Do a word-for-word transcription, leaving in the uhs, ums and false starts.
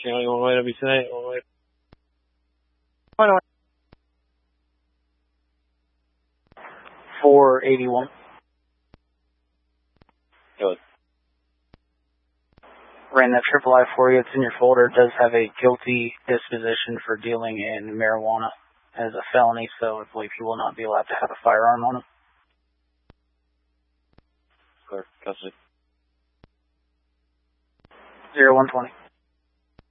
County, one way W C eight, one way. One way. four eighty-one. Good. Ran that triple I for you. It's in your folder. It does have a guilty disposition for dealing in marijuana as a felony, so I believe he will not be allowed to have a firearm on him. Clear. Custody. zero one twenty.